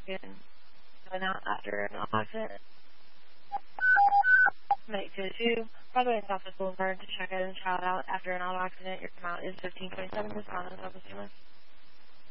Going out after an auto accident. Medic 202, Broadway and Southwest Boulevard to check in and child out after an auto accident. Your amount is 1527. This is on the Southwest Ambulance.